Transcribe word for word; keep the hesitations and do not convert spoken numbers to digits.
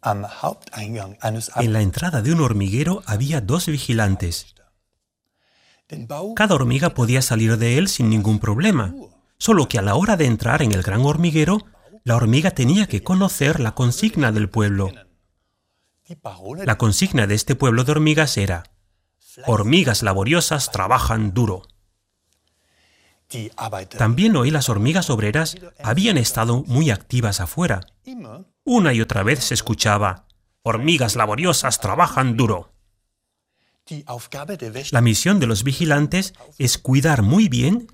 En la entrada de un hormiguero había dos vigilantes. Cada hormiga podía salir de él sin ningún problema, solo que a la hora de entrar en el gran hormiguero, la hormiga tenía que conocer la consigna del pueblo. La consigna de este pueblo de hormigas era: hormigas laboriosas trabajan duro. También hoy las hormigas obreras habían estado muy activas afuera. Una y otra vez se escuchaba: hormigas laboriosas trabajan duro. La misión de los vigilantes es cuidar muy bien